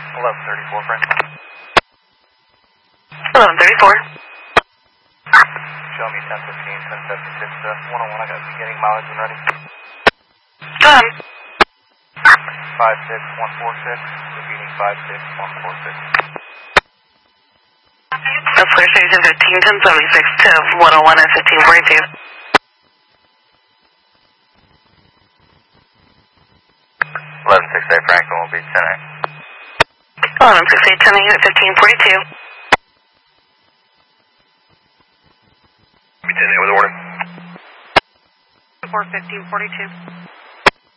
1134, Frank. 1134. Show me 1015, 1076, 101. I got beginning mileage and ready. Go ahead. 56146, repeating 56146. That's clear station 15, 1076 to 101 and 1542. 1168, Franklin will be 10A. 1168, 10 unit 1542. Be 10A with order. 4 1542.